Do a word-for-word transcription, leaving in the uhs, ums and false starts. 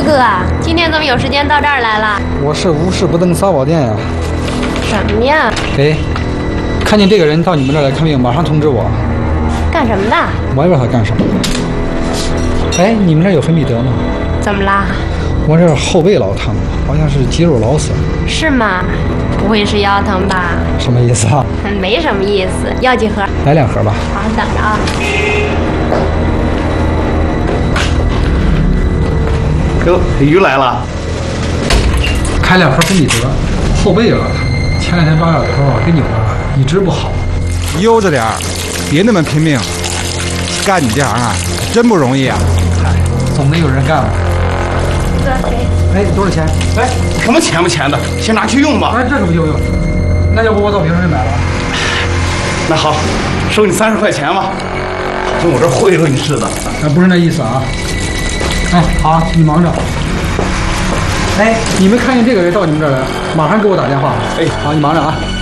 哥，今天怎么有时间到这儿来了？ 我是无事不登撒宝店呀。 什么呀？ 哎，看见这个人到你们这儿来看病，马上通知我。 干什么的？ 我也不知道他干什么。哎，你们这儿有芬必得吗？ 怎么啦？ 我这儿后背老疼，好像是肌肉劳损。 是吗？不会是腰疼吧？ 什么意思啊？ 没什么意思。要几盒？ 来两盒吧。 好，等着啊。 哟，鱼来了。 开两盒芬必得，后背有点疼。前两天抓小偷啊，给扭了，一直不好。 悠着点儿，别那么拼命。干你这行啊，真不容易啊！ 嗨，总得有人干吧。 哥，给。 哎，多少钱？ 哎，什么钱不钱的，先拿去用吧。 哎，这可不就用？那要不我到平时买了？ 那好，收你三十块钱吧，好像我这贿赂你似的。 哎，不是那意思啊。哎，好，你忙着。哎，你们看见这个人到你们这儿来，马上给我打电话。 哎， 好，你忙着啊。